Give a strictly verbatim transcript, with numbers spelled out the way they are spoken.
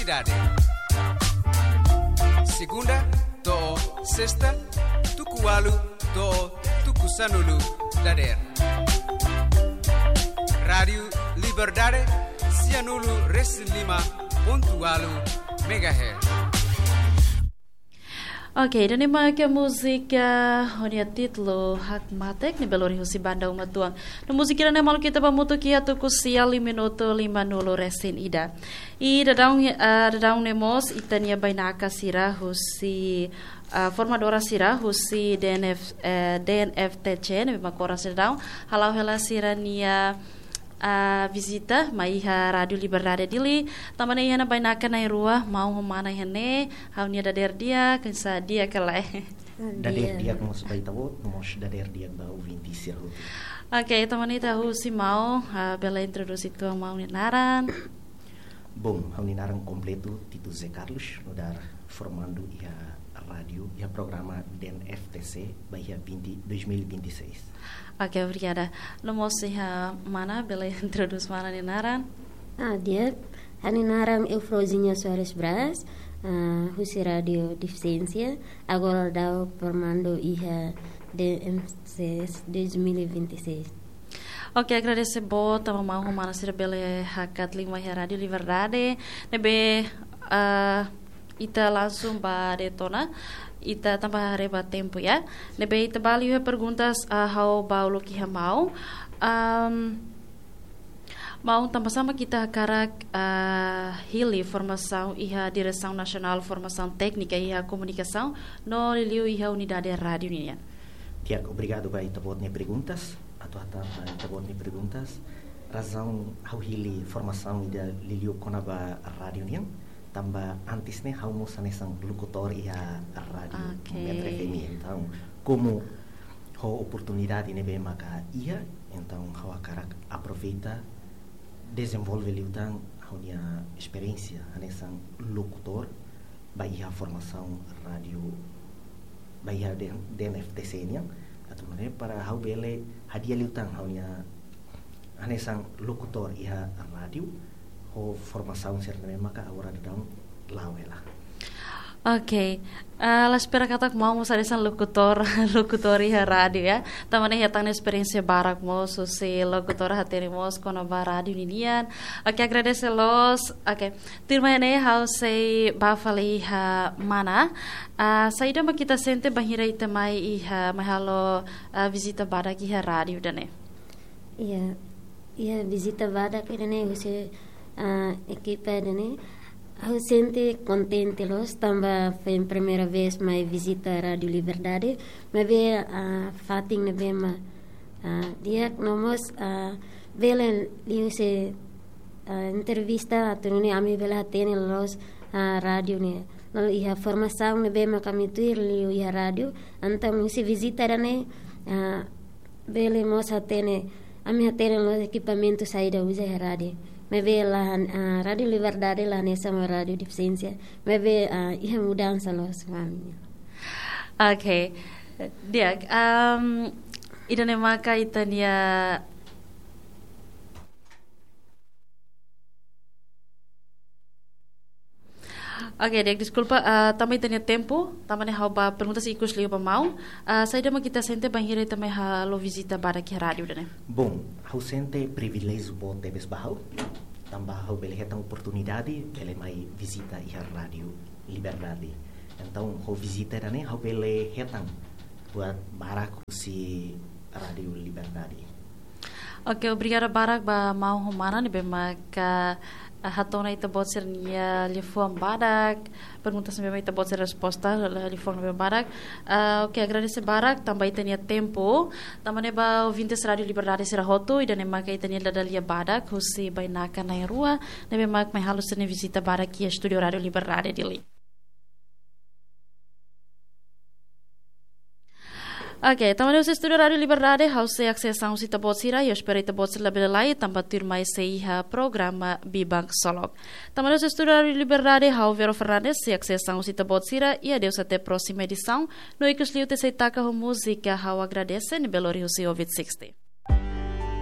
cidade. Segunda, to sexta, tukualu, to tukusanulu, dader. Rádio Liberdade, Cianulu, Resilima, pontualu, megahertz. Ok, dan ima ke musika honia titlo hak matek ni belori husi banda umat tuang. No musik ira malu kita pamutu kia tu kusia lima minuto lima nulu resin ida. I dadang uh, dadang nemos itania bainaka sira husi uh, formadora sira husi D N F uh, D N F T C ne makora sedang halau hela sira nia a uh, visita maiha Radio Liberdade dili tamane yana bainaka na rua mau humana hene haunia dader dia kensa dia kala dader dia mos baitavo mos dader dia ba ouvinte sirro. Ok, tamane tahu si mau uh, bela introduzi tu mau naran. Bom, hauni naran completo Tito Zé Carlos no dar formando ia rádio ia programa D N F T C baia dois mil e vinte e seis. Ok, obrigada. No moça mana bela introduz mana ni naran? Ah, dia hani naran Eufrosinha Soares Braz, uh, husi radio deficiência, agora dá formando ia D N F T C dois mil e vinte e seis. Ok, agradeço bo tama mau mana sira bela hakat lima Radio Liberdade, nebe uh, ita langsung ba detona. Ita tambah reba tempo ya. Nebe ita bali ha perguntas uh, how baulo ki mau. Um, mau tambah sama kita karak uh, hili formação iha direção nacional formação técnica iha comunicação no liliu iha unidade rádio niya. Tiago, obrigado ba ita botne perguntas. Atau ata ita botne perguntas. Razão how hili formação ida liliu konaba rádio niya. Tambah antes né how moça nesang locutor e a rádio Metro F M. Então como a oportunidade né bem maca ia então how akarak aproveita desenvolve então a minha experiência nesang locutor baia a formação rádio baia D N F T C nya atau né para how bele hadia liutang how nya nesang locutor e a rádio o formação certa maka agora dão lá ela. Ok, uh, la espera kata mau mo sarisan locutor locutori ha radio ya. Tamane hatang experiência barak mo so se locutor ha teremos kono ba radio ninian. Ok, agradece los. Ok, tirma ne how say ba fali ha mana. Uh, saída ma kita sente bahira ita mai iha mahalo uh, visita barak iha radio dane. Iya, iya visita barak dane você a equipe dele, eu senti contente los, também foi a primeira vez mais visita a Rádio Liberdade, mas ve a fating ne ve ma dia nomos a vele liu se entrevista atunune ami vela tene los a rádio ne no ia formação ne ve ma kami tuir liu ia rádio anta musi visita dane vele mos atene ami atene los equipamentos saída usa a rádio. Me ve la uh, Radio Liberdade la nessa ma radio deficiência. Me ve uh, ia mudança los família. Okay. Dia um idane maka itania Ok, Dek, desculpa, uh, também tenho tempo, também há uma pergunta se ikut liu pamau. Uh, saya dah kita sente banhira também há lo visita para que rádio, né? Bom, há sente privilégio bom teves bahau, também há bele heta oportunidade, bele mai visita e rádio Liberdade. Então, há visita né, há bele heta buat barak si rádio Liberdade. Ok, obrigada barak ba mau humana ni bemaka hatona ita bot ser nia lifuam badak pergunta sampai ita bot ser resposta lifuam badak uh, ok agradecer barak tambah ita nia tempo tambah ba ouvintes Radio Liberdade será hoto e dan maka ita nia dadalia badak husi bainaka na rua nebe mak mai halus ne visita badak ia studio Radio Liberdade dili. Ok, também o Estúdio Rádio Liberdade, você acessam o site Botsira e eu espero que você label lá e também ter mais seis programa Bibank Solok. Também o Estúdio Rádio Liberdade, o Vero Fernandes, se acessam o site Botsira e adeus até a próxima edição. No Icos Liu, te seitaka a música, eu agradece, e belori o seu ouvinte sexta.